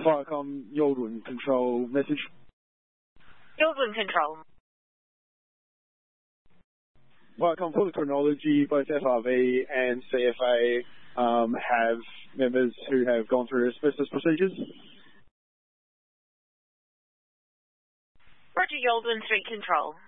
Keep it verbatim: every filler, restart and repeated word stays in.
Viacom, Yaldwyn Control message. Yaldwyn Control. Viacom, for the chronology, both F R V and C F A um, have members who have gone through asbestos procedures. Roger, Yaldwyn three Control.